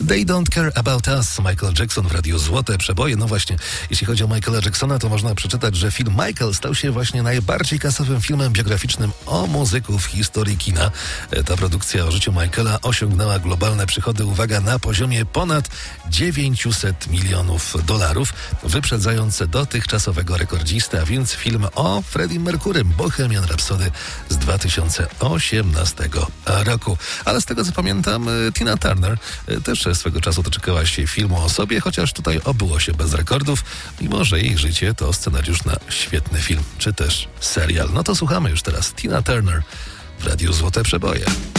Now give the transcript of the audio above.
They Don't Care About Us, Michael Jackson w Radiu Złote Przeboje. No właśnie, jeśli chodzi o Michaela Jacksona, to można przeczytać, że film Michael stał się właśnie najbardziej kasowym filmem biograficznym o muzyku w historii kina. Ta produkcja o życiu Michaela osiągnęła globalne przychody, uwaga, na poziomie ponad $900 milionów, wyprzedzając dotychczasowego rekordzistę, a więc film o Freddie Mercurym, Bohemian Rhapsody z 2018 roku. Ale z tego co pamiętam, Tina Turner też swego czasu doczekała się filmu o sobie, chociaż tutaj obyło się bez rekordów, mimo że jej życie to scenariusz na świetny film, czy też serial. No to słuchamy już teraz Tina Turner w Radiu Złote Przeboje.